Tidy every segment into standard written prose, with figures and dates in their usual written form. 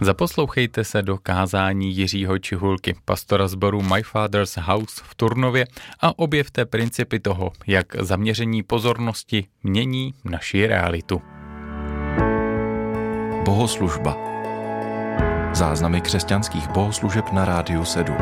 Zaposlouchejte se do kázání Jiřího Čihulky, pastora sboru My Father's House v Turnově a objevte principy toho, jak zaměření pozornosti mění naši realitu. Bohoslužba. Záznamy křesťanských bohoslužeb na Rádiu 7.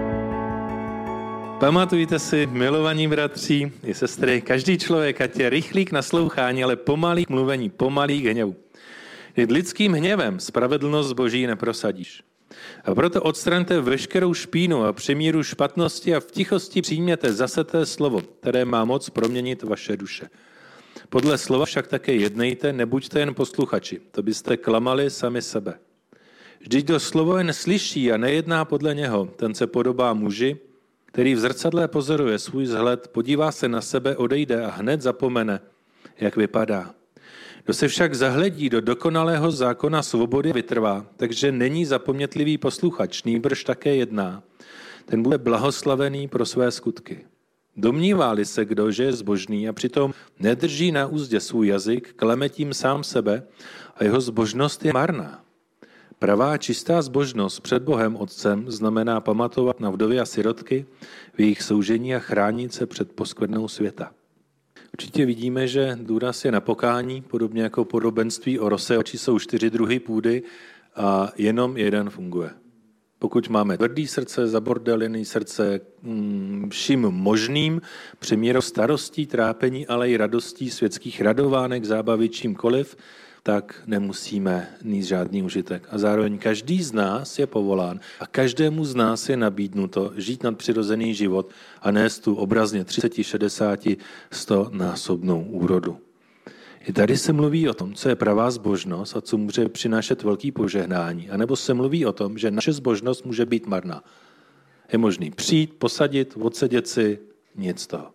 Pamatujte si, milovaní bratři i sestry, každý člověk, ať je rychlý k naslouchání, ale pomalý k mluvení, pomalý k hněvu. Vždyť lidským hněvem spravedlnost Boží neprosadíš. A proto odstraňte veškerou špínu a přemíru špatnosti a v tichosti přijměte zaseté slovo, které má moc proměnit vaše duše. Podle slova však také jednejte, nebuďte jen posluchači, to byste klamali sami sebe. Vždyť kdo slovo jen slyší a nejedná podle něho, ten se podobá muži, který v zrcadle pozoruje svůj vzhled, podívá se na sebe, odejde a hned zapomene, jak vypadá. Kdo se však zahledí do dokonalého zákona svobody, vytrvá, takže není zapomnětlivý posluchač, nýbrž také jedná. Ten bude blahoslavený pro své skutky. Domnívá-li se kdo, že je zbožný a přitom nedrží na úzdě svůj jazyk, klame tím sám sebe a jeho zbožnost je marná. Pravá čistá zbožnost před Bohem Otcem znamená pamatovat na vdovy a sirotky v jejich soužení a chránit se před poskvrnou světa. Určitě vidíme, že důraz je na pokání, podobně jako podobenství o rozsévači jsou 4 druhy půdy a jenom jeden funguje. Pokud máme tvrdý srdce, zabordelený srdce, vším možným, přemírou starostí, trápení, ale i radostí, světských radovánek, zábavy, čímkoliv, tak nemusíme mít žádný užitek. A zároveň každý z nás je povolán a každému z nás je nabídnuto žít nadpřirozený život a nést tu obrazně 30, 60, 100 násobnou úrodu. I tady se mluví o tom, co je pravá zbožnost a co může přinášet velký požehnání. A nebo se mluví o tom, že naše zbožnost může být marná. Je možný přijít, posadit, odsedět si, nic z toho.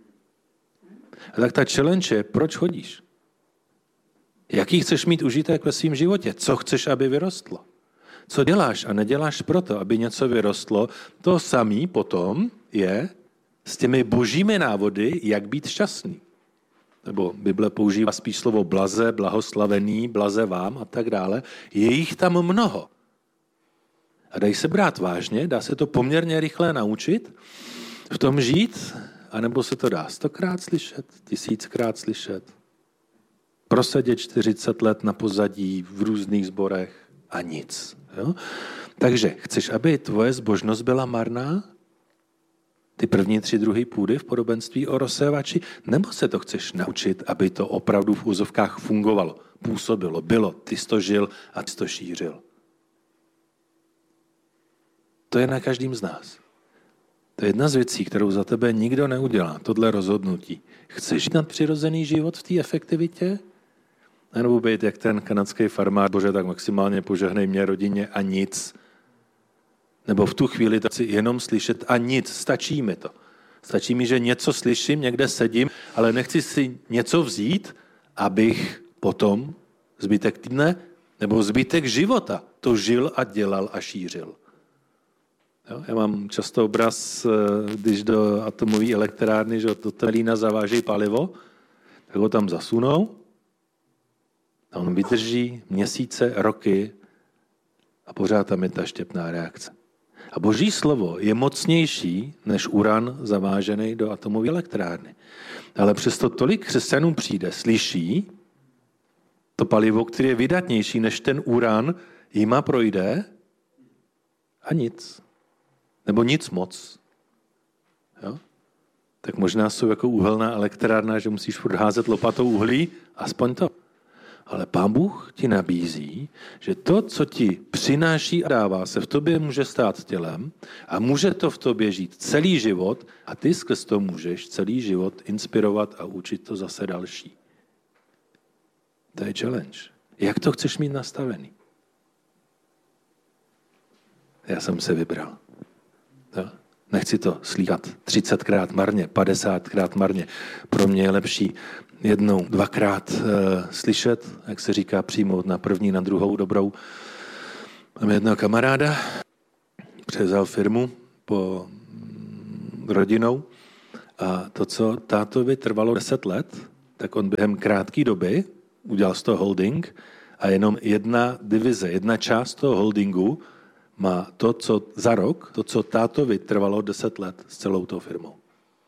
A tak ta challenge je, proč chodíš? Jaký chceš mít užitek ve svém životě? Co chceš, aby vyrostlo? Co děláš a neděláš proto, aby něco vyrostlo? To samé potom je s těmi božími návody, jak být šťastný. Nebo Bible používá spíš slovo blaze, blahoslavený, blaze vám a tak dále. Je jich tam mnoho. A dají se brát vážně, dá se to poměrně rychle naučit, v tom žít, anebo se to dá 100krát slyšet, 1000krát slyšet. Prosedět 40 let na pozadí v různých sborech a nic. Jo? Takže chceš, aby tvoje zbožnost byla marná? Ty první 3 druhy půdy v podobenství o rozsévači? Nebo se to chceš naučit, aby to opravdu v úzovkách fungovalo, působilo, bylo, ty jsi to žil a ty jsi to šířil? To je na každém z nás. To je jedna z věcí, kterou za tebe nikdo neudělá, tohle rozhodnutí. Chceš žít nadpřirozený život v té efektivitě? Nebo být jak ten kanadský farmář, bože, tak maximálně požehnej mě, rodině a nic. Nebo v tu chvíli tak si jenom slyšet a nic, stačí mi to. Stačí mi, že něco slyším, někde sedím, ale nechci si něco vzít, abych potom zbytek týdne nebo zbytek života to žil a dělal a šířil. Jo? Já mám často obraz, když do atomové elektrárny, že do Temelína zavážejí palivo, tak ho tam zasunou a on vydrží měsíce, roky a pořád tam je ta štěpná reakce. A Boží slovo je mocnější než uran zavážený do atomové elektrárny. Ale přesto tolik křesťanů přijde, slyší to palivo, které je vydatnější než ten uran, jima projde a nic. Nebo nic moc. Jo? Tak možná jsou jako uhelná elektrárna, že musíš furt házet lopatou uhlí, aspoň to. Ale Pán Bůh ti nabízí, že to, co ti přináší a dává, se v tobě může stát tělem a může to v tobě žít celý život a ty skrz to můžeš celý život inspirovat a učit to zase další. To je challenge. Jak to chceš mít nastavený? Já jsem se vybral. Jo? Nechci to slíkat 30krát marně, 50krát marně. Pro mě je lepší 1, 2krát slyšet, jak se říká, přijmout na první, na druhou dobrou. Mám jednoho kamaráda, převzal firmu po rodinou a to, co tátovi trvalo 10 let, tak on během krátké doby udělal z toho holding A jenom jedna divize, jedna část toho holdingu má to, co za rok, to, co tátovi trvalo 10 let s celou tou firmou.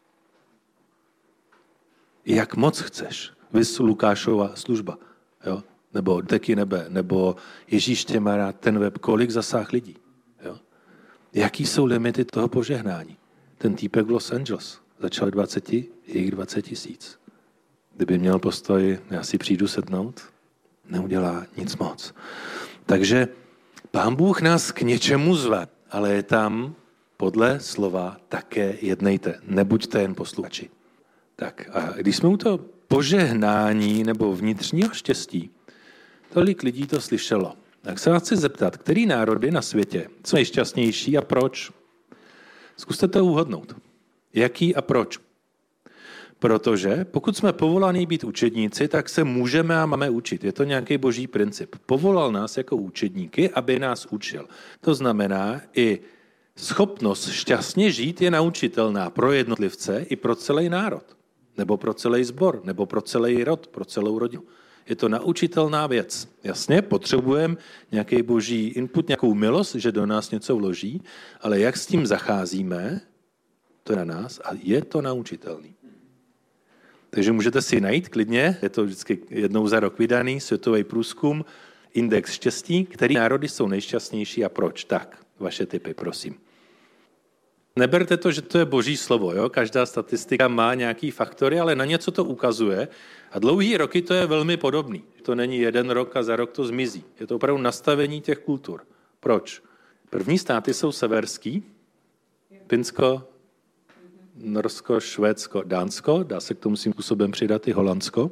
Jak moc chceš? Vys Lukášova služba, jo? Nebo Teky nebe, nebo Ježíš tě má rád, ten web, kolik zasáh lidí. Jo? Jaký jsou limity toho požehnání? Ten týpek v Los Angeles začal 20, je jich 20 000. Kdyby měl postoj, já si přijdu sednout, neudělá nic moc. Takže Pán Bůh nás k něčemu zve, ale je tam podle slova také jednejte, nebuďte jen posluchači. Tak a když jsme u toho požehnání nebo vnitřního štěstí, tolik lidí to slyšelo. Tak se vás chci zeptat, který národy na světě jsou nejšťastnější a proč? Zkuste to uhodnout. Jaký a proč? Protože pokud jsme povolaní být učedníci, tak se můžeme a máme učit. Je to nějaký boží princip. Povolal nás jako učedníky, aby nás učil. To znamená, i schopnost šťastně žít je naučitelná pro jednotlivce i pro celý národ. Nebo pro celý sbor, nebo pro celý rod, pro celou rodinu. Je to naučitelná věc. Jasně, potřebujeme nějaký boží input, nějakou milost, že do nás něco vloží, ale jak s tím zacházíme, to je na nás a je to naučitelný. Takže můžete si najít klidně, je to vždycky jednou za rok vydaný světový průzkum, index štěstí, který národy jsou nejšťastnější a proč. Tak, vaše tipy, prosím. Neberte to, že to je boží slovo. Jo? Každá statistika má nějaký faktory, ale na něco to ukazuje. A dlouhý roky to je velmi podobný. To není jeden rok a za rok to zmizí. Je to opravdu nastavení těch kultur. Proč? První státy jsou severský, Finsko, Norsko, Švédsko, Dánsko, dá se k tomu svým způsobem přidat i Holandsko.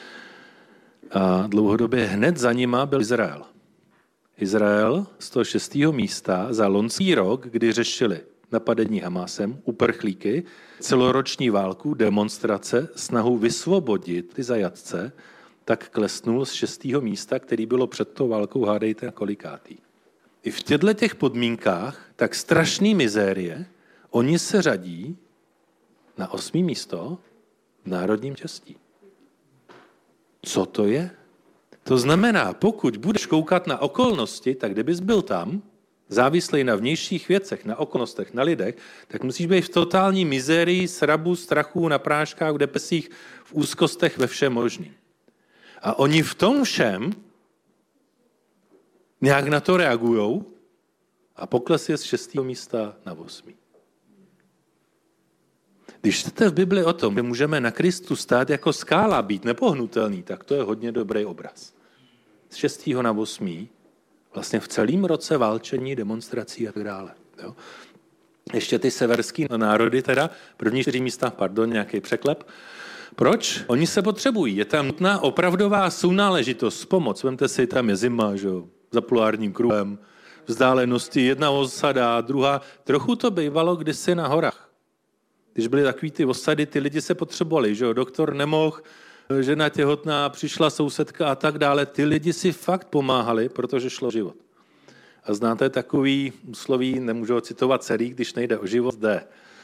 A dlouhodobě hned za nima byl Izrael. Izrael z toho 6. místa za loňský rok, kdy řešili napadení Hamasem, uprchlíky, celoroční válku, demonstrace, snahu vysvobodit ty zajatce, tak klesnul z 6. místa, který bylo před tou válkou, hádejte kolikátý. I v těchto podmínkách tak strašný mizérie, oni se řadí na 8. místo v národním štěstí. Co to je? To znamená, pokud budeš koukat na okolnosti, tak kdybys byl tam, závislý na vnějších věcech, na okolnostech, na lidech, tak musíš být v totální mizérii, srabu, strachu, na práškách, v depresích, v úzkostech, ve všem možným. A oni v tom všem nějak na to reagujou a pokles je z 6. místa na 8. Když čtete v Bibli o tom, že můžeme na Kristu stát jako skála, být nepohnutelný, tak to je hodně dobrý obraz. Z 6. na 8. vlastně v celém roce válčení, demonstrací a tak dále. Jo? Ještě ty severský národy, teda první 4 místa, nějaký překlep. Proč? Oni se potřebují. Je tam nutná opravdová sounáležitost, pomoc. Vemte si, tam je zima, že? Za polárním kruhem, vzdálenosti, jedna osada, druhá. Trochu to bývalo kdysi na horách. Když byly takový ty osady, ty lidi se potřebovali, že? Doktor nemohl, žena těhotná, přišla sousedka a tak dále. Ty lidi si fakt pomáhali, protože šlo o život. A znáte takový úsloví, nemůžu ho citovat celý, když nejde o život, jde.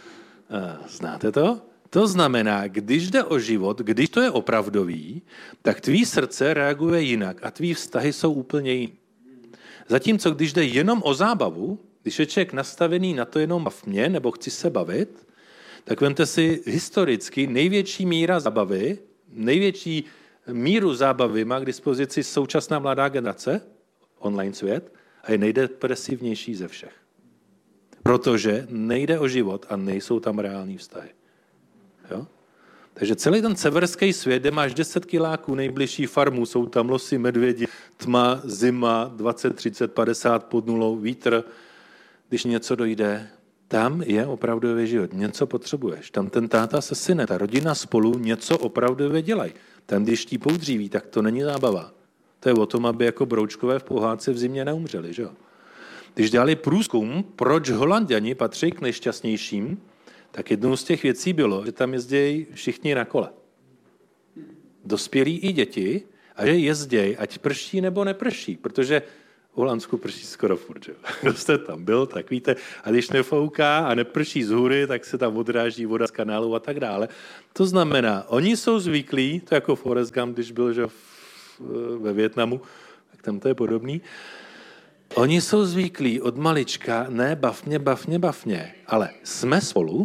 Znáte to? To znamená, když jde o život, když to je opravdový, tak tvý srdce reaguje jinak a tvý vztahy jsou úplně jiný. Zatímco když jde jenom o zábavu, když je člověk nastavený na to jenom bav mě, nebo chci se bavit, tak vemte si historicky největší míra zábavy, největší míru zábavy má k dispozici současná mladá generace, online svět, a je nejdepresivnější ze všech. Protože nejde o život a nejsou tam reální vztahy. Jo? Takže celý ten severský svět, kde máš 10 kiláků nejbližší farmu, jsou tam losy, medvědi, tma, zima, 20, 30, 50 pod nulou, vítr, když něco dojde, tam je opravdový život. Něco potřebuješ. Tam ten táta se synem, ta rodina spolu něco opravdově dělají. Tam, když štípou dříví, tak to není zábava. To je o tom, aby jako broučkové v pohádce v zimě neumřeli. Že? Když dělali průzkum, proč Holanďani patří k nejšťastnějším, tak jednou z těch věcí bylo, že tam jezdí všichni na kole. Dospělí i děti, a že jezdějí, ať prší nebo neprší, protože v Holandsku prší skoro furt, že? Kdo jste tam byl, tak víte, a když nefouká a neprší z hůry, tak se tam odráží voda z kanálu a tak dále. To znamená, oni jsou zvyklí, to jako Forrest Gump, když byl že, ve Vietnamu, tam to je podobný. Oni jsou zvyklí od malička, ne bavně, ale jsme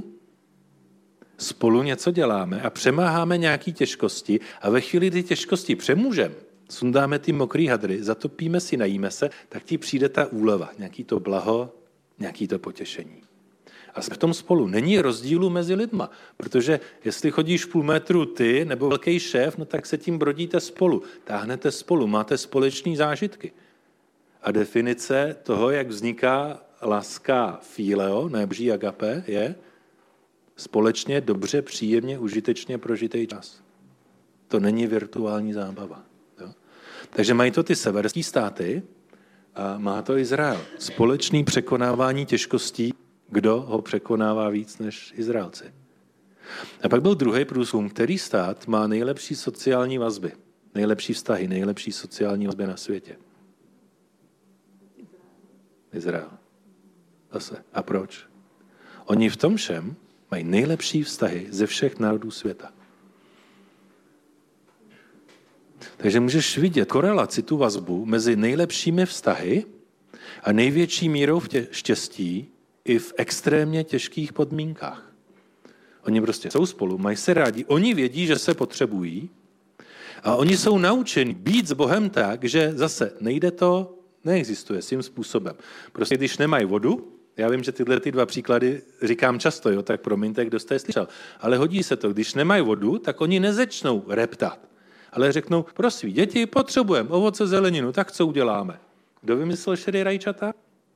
spolu něco děláme a přemáháme nějaké těžkosti a ve chvíli, kdy těžkosti přemůžeme, sundáme ty mokrý hadry, zatopíme si, najíme se, tak ti přijde ta úleva, nějaký to blaho, nějaký to potěšení. A v tom spolu není rozdílu mezi lidma, protože jestli chodíš půl metru ty nebo velký šéf, no tak se tím brodíte spolu, táhnete spolu, máte společné zážitky. A definice toho, jak vzniká láska fileo, nebří agape, je společně, dobře, příjemně, užitečně prožitý čas. To není virtuální zábava. Jo? Takže mají to ty severské státy a má to Izrael. Společný překonávání těžkostí, kdo ho překonává víc než Izraelci. A pak byl druhý průzkum, který stát má nejlepší sociální vazby, nejlepší vztahy, nejlepší sociální vazby na světě. Izrael. Zase. A proč? Oni v tom všem mají nejlepší vztahy ze všech národů světa. Takže můžeš vidět korelaci, tu vazbu mezi nejlepšími vztahy a největší mírou štěstí i v extrémně těžkých podmínkách. Oni prostě jsou spolu, mají se rádi, oni vědí, že se potřebují a oni jsou naučeni být s Bohem tak, že zase nejde to, neexistuje svým způsobem. Prostě když nemají vodu, já vím, že tyhle dva příklady říkám často, jo, tak promiňte, kdo jste je slyšel, ale hodí se to, když nemají vodu, tak oni nezačnou reptat, ale řeknou, prosím, děti, potřebujeme ovoce, zeleninu, tak co uděláme? Kdo vymyslel šedý rajčata?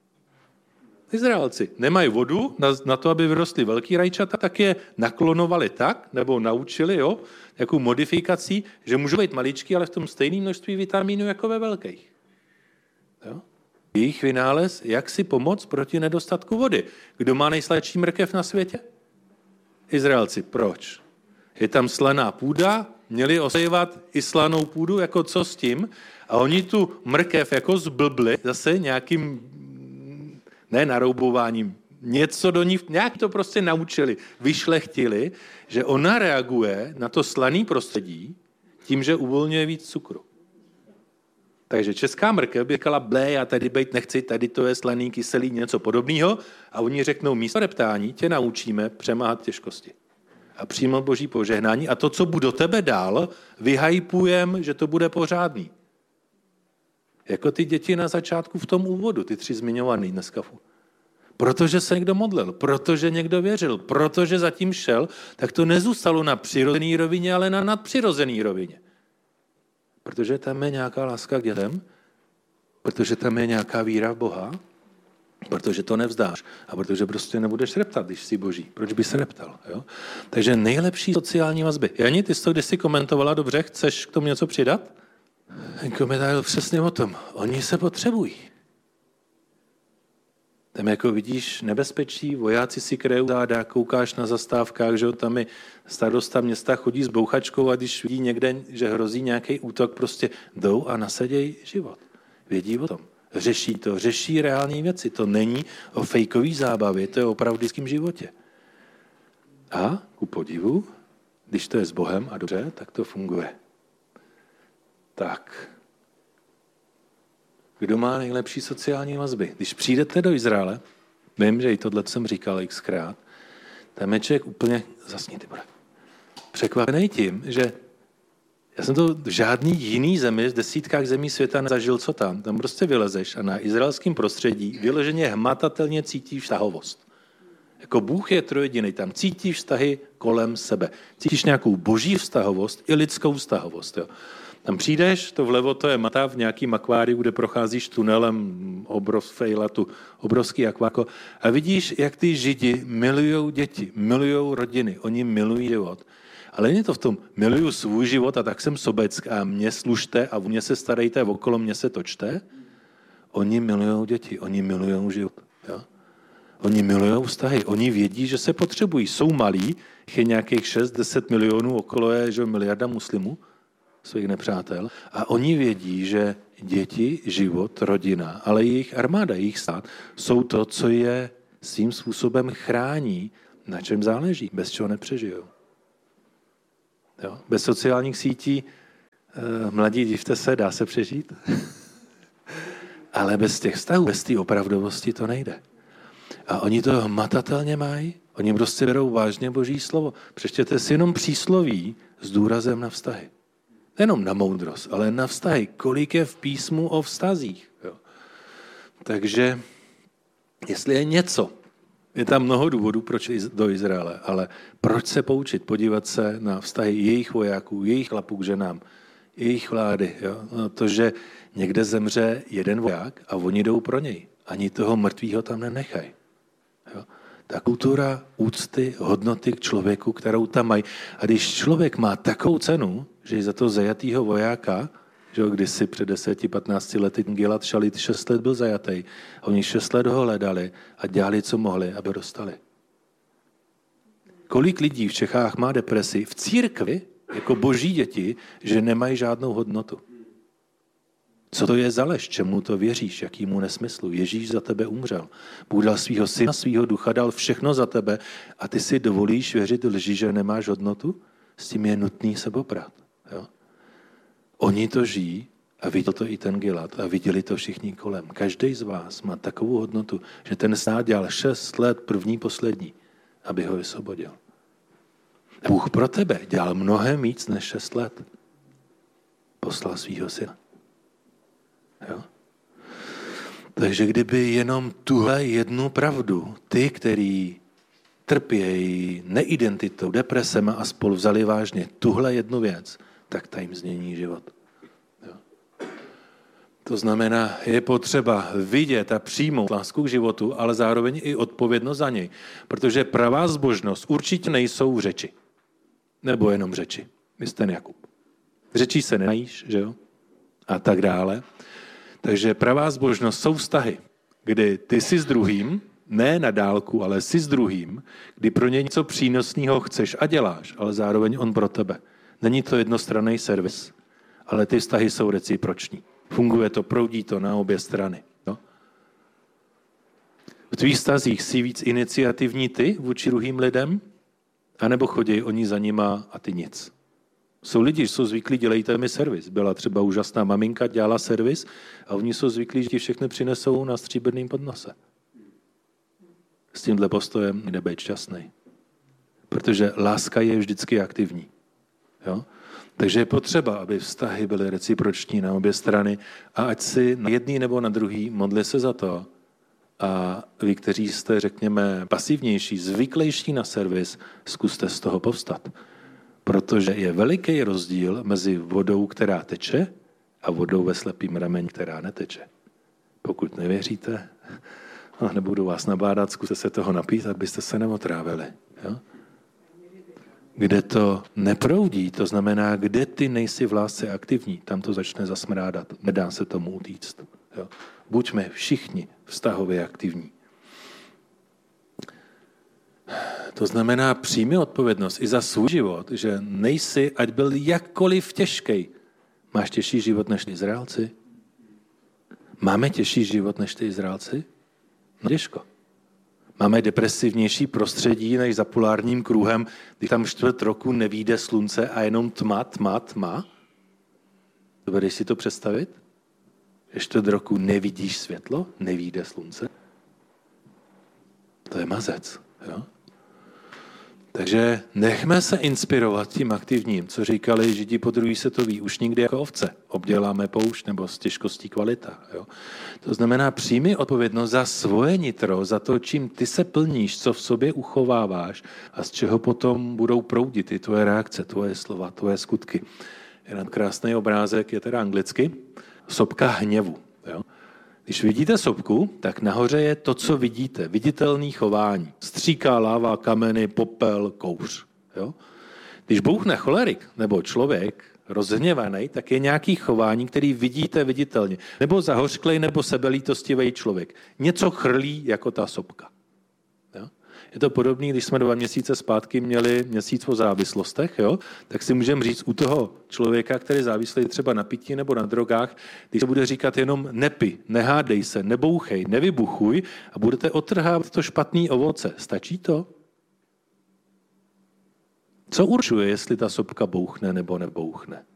Izraelci. Nemají vodu na to, aby vyrostly velký rajčata, tak je naklonovali tak, nebo naučili, jo, jakou modifikací, že můžou být maličký, ale v tom stejném množství vitamínů jako ve velkých. Jo? Jejich vynález, jak si pomoct proti nedostatku vody. Kdo má nejsladší mrkev na světě? Izraelci. Proč? Je tam slaná půda, měli osejvat i slanou půdu, jako co s tím, a oni tu mrkev jako zblbli zase nějakým, ne naroubováním, něco do ní, nějak to prostě naučili, vyšlechtili, že ona reaguje na to slaný prostředí tím, že uvolňuje víc cukru. Takže česká mrkev by říkala, blé, já tady být nechci, tady to je slaný, kyselý, něco podobného, a oni řeknou, místo reptání tě naučíme přemáhat těžkosti a přijmout Boží požehnání a to, co bude do tebe dál, vyhypujem, že to bude pořádný. Jako ty děti na začátku v tom úvodu, ty 3 zmiňovaný dneska. Protože se někdo modlil, protože někdo věřil, protože zatím šel, tak to nezůstalo na přirozený rovině, ale na nadpřirozený rovině. Protože tam je nějaká láska k dětem, protože tam je nějaká víra v Boha, protože to nevzdáš a protože prostě nebudeš reptat, když jsi Boží. Proč by se reptal? Jo? Takže nejlepší sociální vazby. Jani, ty jsi to kdysi komentovala, dobře, chceš k tomu něco přidat? Komentář byl přesně o tom. Oni se potřebují. Tam jako vidíš nebezpečí, vojáci si kryjou záda, koukáš na zastávkách, že tam je starosta města, chodí s bouchačkou a když vidí někde, že hrozí nějaký útok, prostě jdou a nasadějí život. Vědí o tom. Řeší reální věci. To není o fejkový zábavě, to je o pravdickém životě. A ku podivu, když to je s Bohem a dobře, tak to funguje. Tak. Kdo má nejlepší sociální vazby? Když přijdete do Izraele, vím, že i tohle jsem říkal xkrát, tam je člověk úplně, zasni ty bude, překvapený tím, že já jsem to v žádný jiný zemi, v desítkách zemí světa nezažil, co tam. Tam prostě vylezeš a na izraelském prostředí vyloženě hmatatelně cítíš vztahovost. Jako Bůh je trojediný, tam cítíš vztahy kolem sebe. Cítíš nějakou boží vztahovost i lidskou vztahovost. Jo. Tam přijdeš, to vlevo to je mata v nějakým akváriu, kde procházíš tunelem obrovský akváko a vidíš, jak ty Židi milujou děti, milujou rodiny, oni milují život. Ale není to v tom, miluju svůj život a tak jsem sobeck a mě služte a mě se starejte, okolo mě se točte. Oni milujou děti, oni milujou život. Jo? Oni milujou vztahy, oni vědí, že se potřebují. Jsou malí, je nějakých 6-10 milionů, okolo je že miliarda muslimů, svých nepřátel. A oni vědí, že děti, život, rodina, ale jejich armáda, jejich stát, jsou to, co je svým způsobem chrání, na čem záleží, bez čeho nepřežijou. Jo? Bez sociálních sítí, mladí, divte se, dá se přežít? Ale bez těch vztahů, bez té opravdovosti to nejde. A oni to hmatatelně mají, oni prostě berou vážně Boží slovo. Přečtěte si jenom přísloví s důrazem na vztahy. Nejenom na moudrost, ale na vztahy. Kolik je v písmu o vztazích. Jo. Takže, jestli je něco, je tam mnoho důvodů, proč do Izraele, ale proč se poučit, podívat se na vztahy jejich vojáků, jejich chlapů k ženám, jejich vlády. Jo. No to, že někde zemře jeden voják a oni jdou pro něj. Ani toho mrtvýho tam nenechají. Jo. Ta kultura úcty, hodnoty k člověku, kterou tam mají. A když člověk má takovou cenu, že je za to zajatýho vojáka, že kdysi před 10-15 lety Gilad Šalit 6 let byl zajatý, a oni 6 let ho hledali a dělali, co mohli, aby ho dostali. Kolik lidí v Čechách má depresi v církvi, jako boží děti, že nemají žádnou hodnotu? Co to je za lež? Čemu to věříš? Jakýmu nesmyslu? Ježíš za tebe umřel. Bůh dal svýho syna, svýho ducha, dal všechno za tebe a ty si dovolíš věřit lži, že nemáš hodnotu? S tím je nutný se poprat. Jo? Oni to žijí a viděl to i ten Gilad a viděli to všichni kolem. Každý z vás má takovou hodnotu, že ten stát dělal 6 let první, poslední, aby ho vysvobodil. A Bůh pro tebe dělal mnohem víc než 6 let. Poslal svýho syna. Jo? Takže kdyby jenom tuhle jednu pravdu, ty, který trpějí neidentitou, depresema a spolu vzali vážně tuhle jednu věc, tak ta jim změní život. Jo? To znamená, je potřeba vidět a přijmout lásku k životu, ale zároveň i odpovědnost za něj. Protože pravá zbožnost určitě nejsou řeči. Nebo jenom řeči. Vy jste Jakub. Řečí se nenajíš, že jo? A tak dále. Takže pravá zbožnost jsou vztahy, kdy ty jsi s druhým, ne na dálku, ale jsi s druhým, kdy pro ně něco přínosného chceš a děláš, ale zároveň on pro tebe. Není to jednostranný servis, ale ty vztahy jsou reciproční. Funguje to, proudí to na obě strany. No? V tvých vztazích jsi víc iniciativní ty vůči druhým lidem, anebo chodí oni za nima a ty nic. Jsou lidi, jsou zvyklí, dělejte mi servis. Byla třeba úžasná maminka, dělala servis a oni jsou zvyklí, že ti všechny přinesou na stříbrném podnose. S tímhle postojem jde být šťastný. Protože láska je vždycky aktivní. Jo? Takže je potřeba, aby vztahy byly reciproční na obě strany a ať si na jedný nebo na druhý modli se za to. A vy, kteří jste, řekněme, pasivnější, zvyklejší na servis, zkuste z toho povstat. Protože je veliký rozdíl mezi vodou, která teče, a vodou ve slepým rameni, která neteče. Pokud nevěříte, nebudu vás nabádat, zkuste se toho napít, abyste se neotrávili. Jo? Kde to neproudí, to znamená, kde ty nejsi v lásce aktivní, tam to začne zasmrádat. Nedá se tomu utíct. Jo? Buďme všichni vztahově aktivní. To znamená, přijmi odpovědnost i za svůj život, že nejsi, ať byl jakkoliv těžký. Máš těžší život než ty Izraelci? Máme těžší život než ty Izraelci? No těžko. Máme depresivnější prostředí než za polárním kruhem, když tam 4 roku nevyjde slunce a jenom tma, tma, tma. Dovedeš si to představit? 4 roku nevidíš světlo, nevyjde slunce? To je mazec. Jo? Takže nechme se inspirovat tím aktivním, co říkali Židi po druhé světové, už nikdy jako ovce. Obděláme poušť nebo s těžkostí kvalita. Jo? To znamená, přijmi odpovědnost za svoje nitro, za to, čím ty se plníš, co v sobě uchováváš a z čeho potom budou proudit i tvoje reakce, tvoje slova, tvoje skutky. Jeden krásný obrázek je teda anglicky, sopka hněvu. Jo? Když vidíte sopku, tak nahoře je to, co vidíte. Viditelný chování. Stříká, láva, kameny, popel, kouř. Jo? Když bouchne cholerik nebo člověk rozhněvaný, tak je nějaký chování, který vidíte viditelně. Nebo zahořklej, nebo sebelítostivý člověk. Něco chrlí jako ta sopka. Jo? Je to podobné, když jsme 2 měsíce zpátky měli měsíc o závislostech, jo? Tak si můžeme říct u toho člověka, který je závislý třeba na pití nebo na drogách, když se bude říkat jenom nepi, nehádej se, nebouchej, nevybuchuj a budete otrhávat to špatný ovoce. Stačí to? Co určuje, jestli ta sopka bouchne nebo nebouchne?